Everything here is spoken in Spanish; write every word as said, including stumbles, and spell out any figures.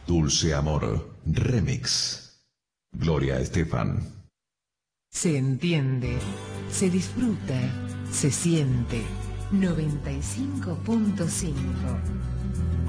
Dulce Amor, Remix. Gloria Estefan. Se entiende, se disfruta, se siente. noventa y cinco punto cinco